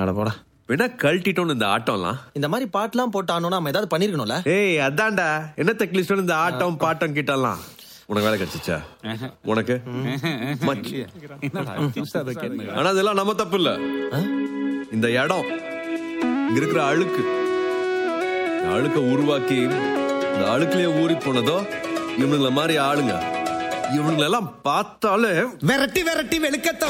அட போடா. வேணா கழட்டிட்டோன்னு இந்த ஆட்டம்லாம். இந்த மாதிரி பாட்டுலாம் போட்டு ஆனோம்னா நம்ம ஏதாவது பண்ணிருக்கணும்ல. ஏய் அதான்டா என்ன தெக்லிஸ்டோன்னு இந்த ஆட்டம் பாட்டம் கிட்டலாம். உனக்கு வேலை கிடைச்சிச்சா? உனக்கு ஆனா இதெல்லாம் நம்ம தப்பு இல்ல. இந்த இடம் இங்க இருக்கிற அழுக்க உருவாக்கி இந்த அழுக்குலயே ஊறி போனதோ இவனுங்கள மாதிரி ஆளுங்க. இவனுங்களெல்லாம் பார்த்தாலே விரட்டி விரட்டி வெளுக்கத்த